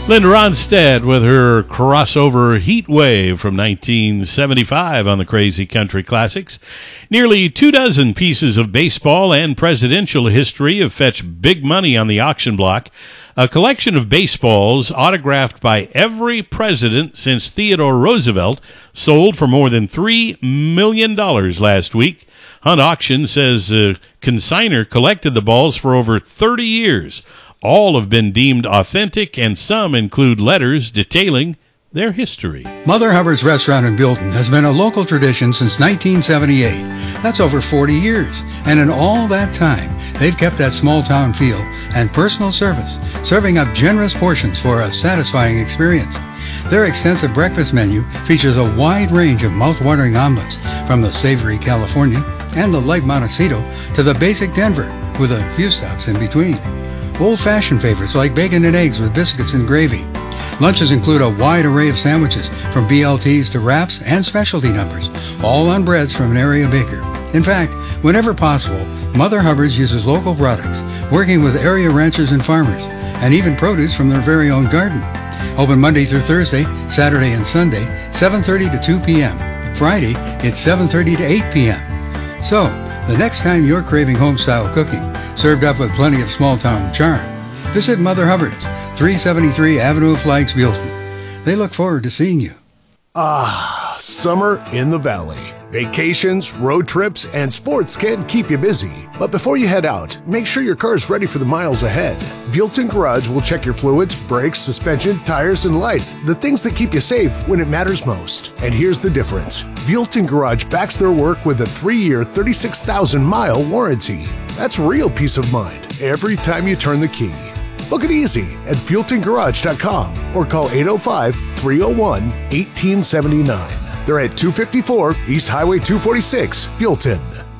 Linda Ronstadt with her crossover Heat Wave from 1975 on the Crazy Country Classics. Nearly 24 pieces of baseball and presidential history have fetched big money on the auction block. A collection of baseballs autographed by every president since Theodore Roosevelt sold for more than $3 million last week. Hunt Auction says a consignor collected the balls for over 30 years. All have been deemed authentic, and some include letters detailing their history. Mother Hubbard's Restaurant in Buellton has been a local tradition since 1978. That's over 40 years. And in all that time, they've kept that small-town feel and personal service, serving up generous portions for a satisfying experience. Their extensive breakfast menu features a wide range of mouth-watering omelets, from the savory Californian and the light Montecito to the basic Denver, with a few stops in between. Old-fashioned favorites like bacon and eggs with biscuits and gravy. Lunches include a wide array of sandwiches, from BLTs to wraps and specialty numbers, all on breads from an area baker. In fact, whenever possible, Mother Hubbard's uses local products, working with area ranchers and farmers, and even produce from their very own garden. Open Monday through Thursday, Saturday and Sunday, 7:30 to 2 p.m. Friday, it's 7:30 to 8 p.m. So, the next time you're craving home-style cooking, served up with plenty of small-town charm, visit Mother Hubbard's, 373 Avenue of Flags, Buellton. They look forward to seeing you. Ah, summer in the valley. Vacations, road trips, and sports can keep you busy. But before you head out, make sure your car is ready for the miles ahead. Buellton Garage will check your fluids, brakes, suspension, tires, and lights, the things that keep you safe when it matters most. And here's the difference. Buellton Garage backs their work with a 3-year, 36,000-mile warranty. That's real peace of mind every time you turn the key. Book it easy at BuelltonGarage.com or call 805-301-1879. They're at 254 East Highway 246, Buellton.